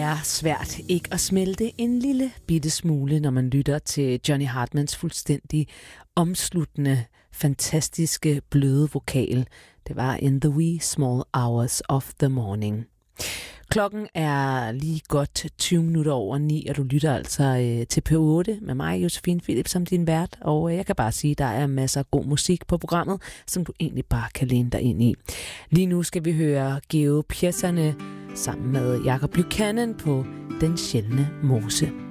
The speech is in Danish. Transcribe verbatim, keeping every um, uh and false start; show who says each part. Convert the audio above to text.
Speaker 1: er svært ikke at smelte en lille bitte smule, når man lytter til Johnny Hartmans fuldstændig omsluttende, fantastiske, bløde vokal. Det var In the Wee Small Hours of the Morning. Klokken er lige godt tyve minutter over ni, og du lytter altså øh, til P otte med mig, Josefine Philip, som din vært. Og øh, jeg kan bare sige, at der er masser af god musik på programmet, som du egentlig bare kan læne dig ind i. Lige nu skal vi høre Geo Piazerne sammen med Jacob Buchanan på Den Sjældne Mose.